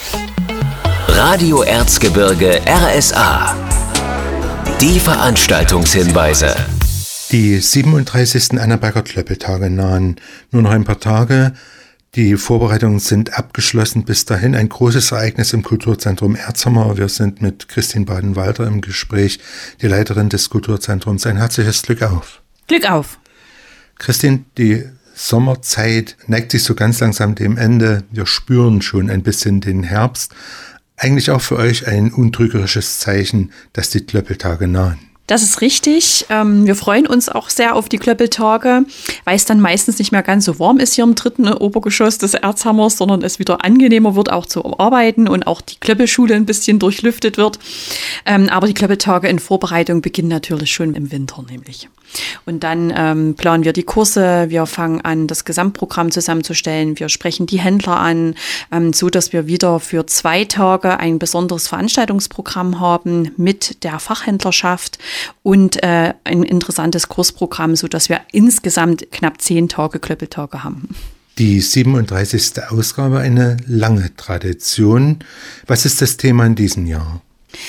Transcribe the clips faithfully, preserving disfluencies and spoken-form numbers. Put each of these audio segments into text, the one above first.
Radio Erzgebirge R S A. Die Veranstaltungshinweise. Die siebenunddreißigsten Annaberger Klöppeltage nahen. Nur noch ein paar Tage. Die Vorbereitungen sind abgeschlossen. Bis dahin ein großes Ereignis im Kulturzentrum Erzhammer. Wir sind mit Christine Baden-Walter im Gespräch, die Leiterin des Kulturzentrums. Ein herzliches Glück auf. Glück auf. Christine, die Sommerzeit neigt sich so ganz langsam dem Ende. Wir spüren schon ein bisschen den Herbst. Eigentlich auch für euch ein untrügerisches Zeichen, dass die Klöppeltage nahen. Das ist richtig. Wir freuen uns auch sehr auf die Klöppeltage, weil es dann meistens nicht mehr ganz so warm ist hier im dritten Obergeschoss des Erzhammers, sondern es wieder angenehmer wird, auch zu arbeiten und auch die Klöppelschule ein bisschen durchlüftet wird. Aber die Klöppeltage in Vorbereitung beginnen natürlich schon im Winter nämlich. Und dann ähm, planen wir die Kurse, wir fangen an, das Gesamtprogramm zusammenzustellen, wir sprechen die Händler an, ähm, so dass wir wieder für zwei Tage ein besonderes Veranstaltungsprogramm haben mit der Fachhändlerschaft und äh, ein interessantes Kursprogramm, so dass wir insgesamt knapp zehn Tage Klöppeltage haben. Die siebenunddreißigste Ausgabe, eine lange Tradition. Was ist das Thema in diesem Jahr?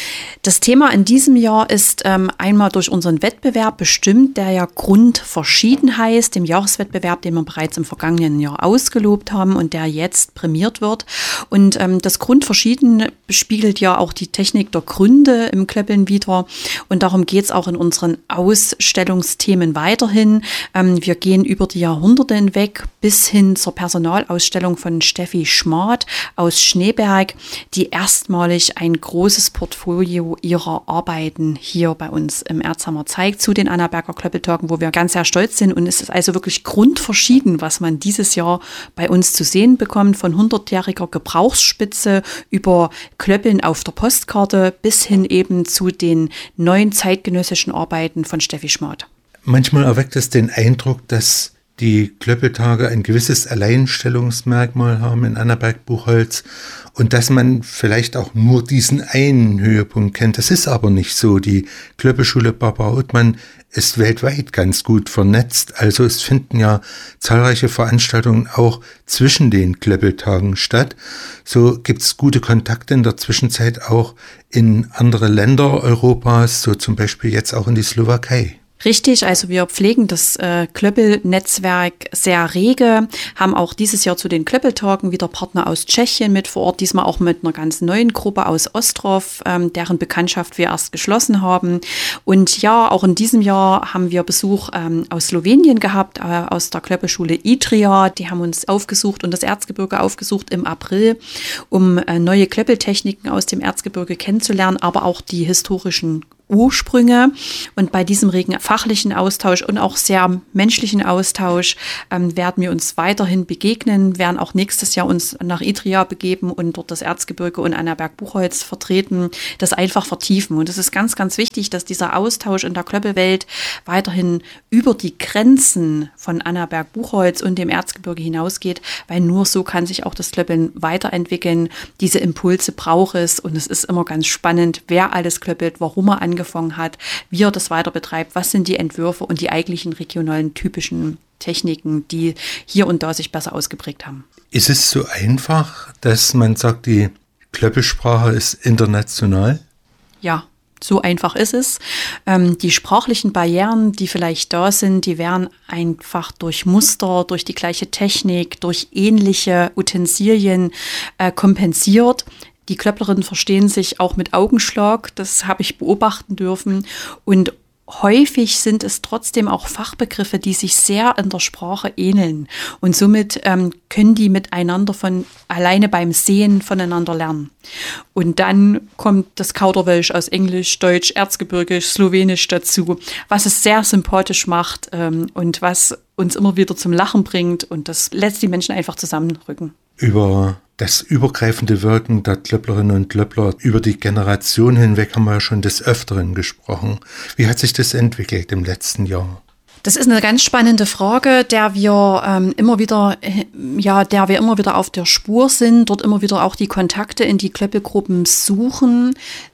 Das Thema in diesem Jahr ist ähm, einmal durch unseren Wettbewerb bestimmt, der ja Grundverschieden heißt, dem Jahreswettbewerb, den wir bereits im vergangenen Jahr ausgelobt haben und der jetzt prämiert wird. Und ähm, das Grundverschieden spiegelt ja auch die Technik der Gründe im Klöppeln wider. Und darum geht es auch in unseren Ausstellungsthemen weiterhin. Ähm, wir gehen über die Jahrhunderte hinweg bis hin zur Personalausstellung von Steffi Schmad aus Schneeberg, die erstmalig ein großes Portfolio ihrer Arbeiten hier bei uns im Erzhammer zeigt zu den Annaberger Klöppeltagen, wo wir ganz sehr stolz sind. Und es ist also wirklich grundverschieden, was man dieses Jahr bei uns zu sehen bekommt, von hundertjähriger Gebrauchsspitze über Klöppeln auf der Postkarte bis hin eben zu den neuen zeitgenössischen Arbeiten von Steffi Schmad. Manchmal erweckt es den Eindruck, dass die Klöppeltage ein gewisses Alleinstellungsmerkmal haben in Annaberg-Buchholz und dass man vielleicht auch nur diesen einen Höhepunkt kennt. Das ist aber nicht so. Die Klöppelschule Barbara Othmann ist weltweit ganz gut vernetzt. Also es finden ja zahlreiche Veranstaltungen auch zwischen den Klöppeltagen statt. So gibt es gute Kontakte in der Zwischenzeit auch in andere Länder Europas, so zum Beispiel jetzt auch in die Slowakei. Richtig, also wir pflegen das äh, Klöppelnetzwerk sehr rege, haben auch dieses Jahr zu den Klöppeltagen wieder Partner aus Tschechien mit vor Ort, diesmal auch mit einer ganz neuen Gruppe aus Ostrov, ähm, deren Bekanntschaft wir erst geschlossen haben. Und ja, auch in diesem Jahr haben wir Besuch ähm, aus Slowenien gehabt, äh, aus der Klöppelschule Idrija. Die haben uns aufgesucht und das Erzgebirge aufgesucht im April, um äh, neue Klöppeltechniken aus dem Erzgebirge kennenzulernen, aber auch die historischen Ursprünge. Und bei diesem regen fachlichen Austausch und auch sehr menschlichen Austausch ähm, werden wir uns weiterhin begegnen, werden auch nächstes Jahr uns nach Idrija begeben und dort das Erzgebirge und Annaberg-Buchholz vertreten, das einfach vertiefen. Und es ist ganz, ganz wichtig, dass dieser Austausch in der Klöppelwelt weiterhin über die Grenzen von Annaberg-Buchholz und dem Erzgebirge hinausgeht, weil nur so kann sich auch das Klöppeln weiterentwickeln. Diese Impulse braucht es und es ist immer ganz spannend, wer alles klöppelt, warum er angefangen hat, wie er das weiter betreibt, was sind die Entwürfe und die eigentlichen regionalen typischen Techniken, die hier und da sich besser ausgeprägt haben. Ist es so einfach, dass man sagt, die Klöppelsprache ist international? Ja. So einfach ist es. Ähm, die sprachlichen Barrieren, die vielleicht da sind, die werden einfach durch Muster, durch die gleiche Technik, durch ähnliche Utensilien äh, kompensiert. Die Klöpplerinnen verstehen sich auch mit Augenschlag, das habe ich beobachten dürfen. Und häufig sind es trotzdem auch Fachbegriffe, die sich sehr in der Sprache ähneln. Und somit ähm, können die miteinander von alleine beim Sehen voneinander lernen. Und dann kommt das Kauderwelsch aus Englisch, Deutsch, Erzgebirgisch, Slowenisch dazu, was es sehr sympathisch macht ähm, und was uns immer wieder zum Lachen bringt. Und das lässt die Menschen einfach zusammenrücken. Über das übergreifende Wirken der Klöpplerinnen und Klöppler über die Generation hinweg haben wir ja schon des Öfteren gesprochen. Wie hat sich das entwickelt im letzten Jahr? Das ist eine ganz spannende Frage, der wir ähm, immer wieder, ja, der wir immer wieder auf der Spur sind, dort immer wieder auch die Kontakte in die Klöppelgruppen suchen.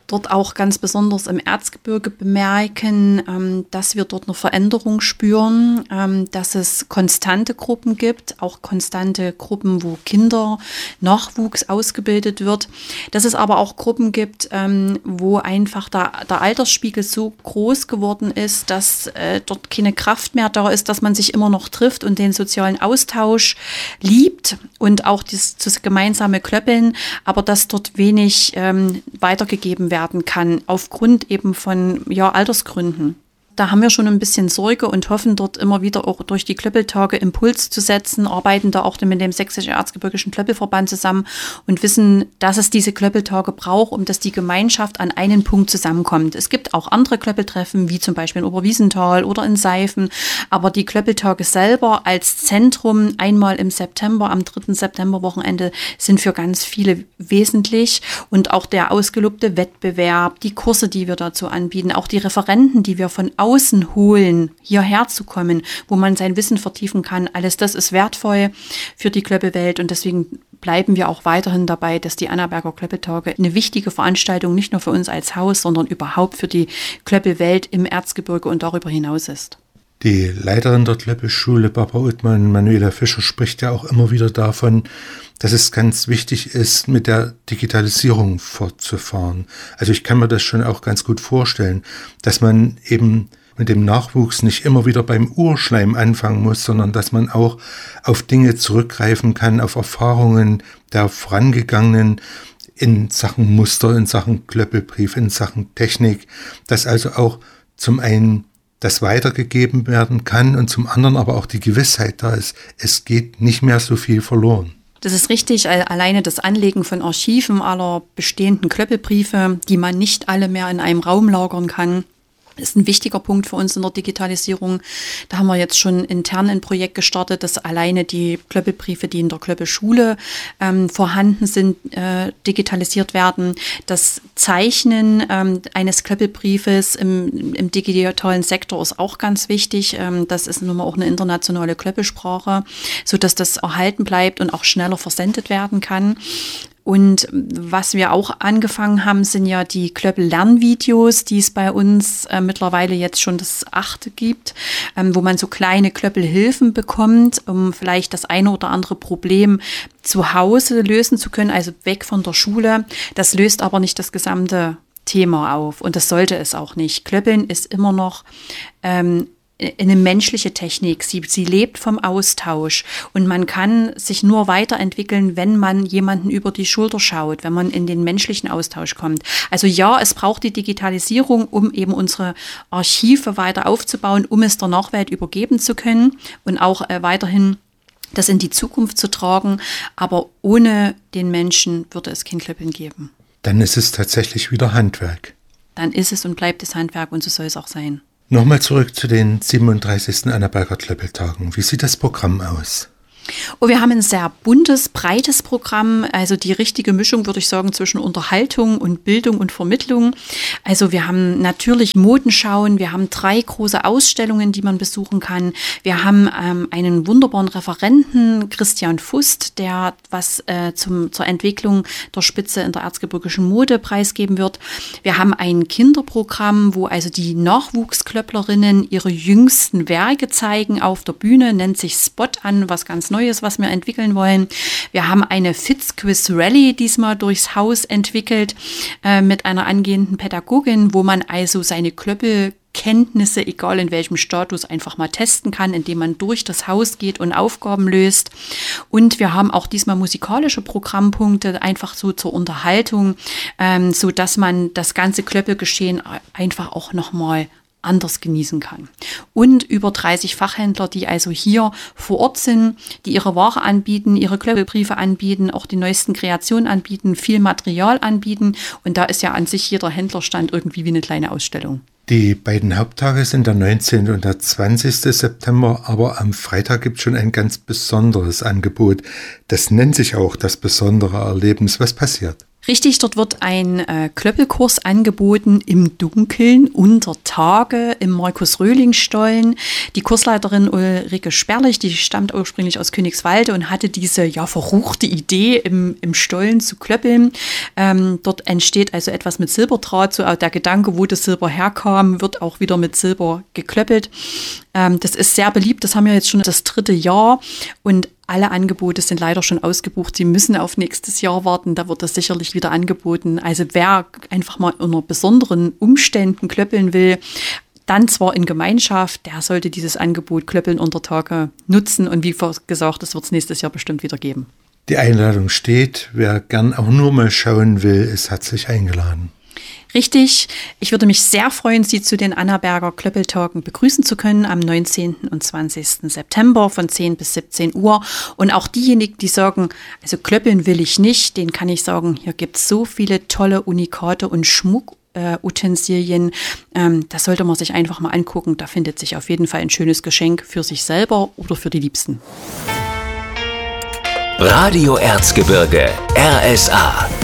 dort auch ganz besonders im Erzgebirge bemerken, dass wir dort eine Veränderung spüren, dass es konstante Gruppen gibt, auch konstante Gruppen, wo Kinder, Nachwuchs ausgebildet wird, dass es aber auch Gruppen gibt, wo einfach der, der Altersspiegel so groß geworden ist, dass dort keine Kraft mehr da ist, dass man sich immer noch trifft und den sozialen Austausch liebt und auch das, das gemeinsame Klöppeln, aber dass dort wenig ähm, weitergegeben werden kann, aufgrund eben von ja, Altersgründen. Da haben wir schon ein bisschen Sorge und hoffen dort immer wieder auch durch die Klöppeltage Impuls zu setzen, arbeiten da auch mit dem Sächsisch-Erzgebirgischen Klöppelverband zusammen und wissen, dass es diese Klöppeltage braucht, um dass die Gemeinschaft an einen Punkt zusammenkommt. Es gibt auch andere Klöppeltreffen, wie zum Beispiel in Oberwiesenthal oder in Seifen, aber die Klöppeltage selber als Zentrum einmal im September, am dritten Septemberwochenende, sind für ganz viele wesentlich und auch der ausgelobte Wettbewerb, die Kurse, die wir dazu anbieten, auch die Referenten, die wir von außen holen, hierher zu kommen, wo man sein Wissen vertiefen kann. Alles das ist wertvoll für die Klöppelwelt und deswegen bleiben wir auch weiterhin dabei, dass die Annaberger Klöppeltage eine wichtige Veranstaltung nicht nur für uns als Haus, sondern überhaupt für die Klöppelwelt im Erzgebirge und darüber hinaus ist. Die Leiterin der Klöppelschule, Barbara Uthmann, Manuela Fischer, spricht ja auch immer wieder davon, dass es ganz wichtig ist, mit der Digitalisierung fortzufahren. Also ich kann mir das schon auch ganz gut vorstellen, dass man eben mit dem Nachwuchs nicht immer wieder beim Urschleim anfangen muss, sondern dass man auch auf Dinge zurückgreifen kann, auf Erfahrungen der Vorangegangenen in Sachen Muster, in Sachen Klöppelbrief, in Sachen Technik, dass also auch zum einen das weitergegeben werden kann und zum anderen aber auch die Gewissheit da ist, es geht nicht mehr so viel verloren. Das ist richtig, alleine das Anlegen von Archiven aller bestehenden Klöppelbriefe, die man nicht alle mehr in einem Raum lagern kann, ist ein wichtiger Punkt für uns in der Digitalisierung. Da haben wir jetzt schon intern ein Projekt gestartet, dass alleine die Klöppelbriefe, die in der Klöppelschule ähm, vorhanden sind, äh, digitalisiert werden. Das Zeichnen ähm, eines Klöppelbriefes im, im digitalen Sektor ist auch ganz wichtig. Ähm, das ist nun mal auch eine internationale Klöppelsprache, sodass das erhalten bleibt und auch schneller versendet werden kann. Und was wir auch angefangen haben, sind ja die Klöppel-Lernvideos, die es bei uns äh, mittlerweile jetzt schon das achte gibt, ähm, wo man so kleine Klöppelhilfen bekommt, um vielleicht das eine oder andere Problem zu Hause lösen zu können, also weg von der Schule. Das löst aber nicht das gesamte Thema auf und das sollte es auch nicht. Klöppeln ist immer noch ähm, eine menschliche Technik. Sie, sie lebt vom Austausch und man kann sich nur weiterentwickeln, wenn man jemanden über die Schulter schaut, wenn man in den menschlichen Austausch kommt. Also ja, es braucht die Digitalisierung, um eben unsere Archive weiter aufzubauen, um es der Nachwelt übergeben zu können und auch äh, weiterhin das in die Zukunft zu tragen. Aber ohne den Menschen würde es kein Klöppeln geben. Dann ist es tatsächlich wieder Handwerk. Dann ist es und bleibt es Handwerk und so soll es auch sein. Nochmal zurück zu den siebenunddreißigsten Annaberger Klöppeltagen. Wie sieht das Programm aus? Oh, wir haben ein sehr buntes, breites Programm, also die richtige Mischung, würde ich sagen, zwischen Unterhaltung und Bildung und Vermittlung. Also wir haben natürlich Modenschauen, wir haben drei große Ausstellungen, die man besuchen kann. Wir haben ähm, einen wunderbaren Referenten, Christian Fust, der was äh, zum, zur Entwicklung der Spitze in der erzgebirgischen Mode preisgeben wird. Wir haben ein Kinderprogramm, wo also die Nachwuchsklöpplerinnen ihre jüngsten Werke zeigen auf der Bühne, nennt sich Spot an, was ganz Neues, was wir entwickeln wollen. Wir haben eine Fitzquiz Rally diesmal durchs Haus entwickelt äh, mit einer angehenden Pädagogin, wo man also seine Klöppelkenntnisse, egal in welchem Status, einfach mal testen kann, indem man durch das Haus geht und Aufgaben löst. Und wir haben auch diesmal musikalische Programmpunkte, einfach so zur Unterhaltung, ähm, so dass man das ganze Klöppelgeschehen einfach auch nochmal anders genießen kann. Und über dreißig Fachhändler, die also hier vor Ort sind, die ihre Ware anbieten, ihre Klöppelbriefe anbieten, auch die neuesten Kreationen anbieten, viel Material anbieten. Und da ist ja an sich jeder Händlerstand irgendwie wie eine kleine Ausstellung. Die beiden Haupttage sind der neunzehnte und der zwanzigste September, aber am Freitag gibt es schon ein ganz besonderes Angebot. Das nennt sich auch das besondere Erlebnis. Was passiert? Richtig, dort wird ein äh, Klöppelkurs angeboten im Dunkeln, unter Tage, im Markus-Röhling-Stollen. Die Kursleiterin Ulrike Sperlich, die stammt ursprünglich aus Königswalde und hatte diese ja verruchte Idee, im, im Stollen zu klöppeln. Ähm, dort entsteht also etwas mit Silberdraht, so auch der Gedanke, wo das Silber herkam, wird auch wieder mit Silber geklöppelt. Ähm, das ist sehr beliebt, das haben wir jetzt schon das dritte Jahr und alle Angebote sind leider schon ausgebucht. Sie müssen auf nächstes Jahr warten. Da wird das sicherlich wieder angeboten. Also wer einfach mal unter besonderen Umständen klöppeln will, dann zwar in Gemeinschaft, der sollte dieses Angebot Klöppeln unter Tage nutzen. Und wie gesagt, das wird es nächstes Jahr bestimmt wieder geben. Die Einladung steht. Wer gern auch nur mal schauen will, ist herzlich eingeladen. Richtig. Ich würde mich sehr freuen, Sie zu den Annaberger Klöppeltagen begrüßen zu können am neunzehnten und zwanzigsten September von zehn bis siebzehn Uhr. Und auch diejenigen, die sagen, also klöppeln will ich nicht, denen kann ich sagen, hier gibt es so viele tolle Unikate und Schmuckutensilien. Ähm, das sollte man sich einfach mal angucken. Da findet sich auf jeden Fall ein schönes Geschenk für sich selber oder für die Liebsten. Radio Erzgebirge, R S A.